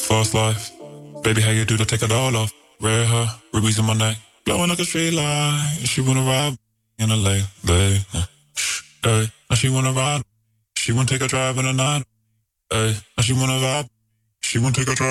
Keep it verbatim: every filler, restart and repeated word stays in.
Fast life. Baby, how you do to take it all off? Red hair, rubies in my neck, blowing like a straight line. She wanna ride in a lay, lay. Shh, hey. Now she wanna ride. She wanna take a drive in the night. Hey. Now she wanna vibe. She wanna take a drive.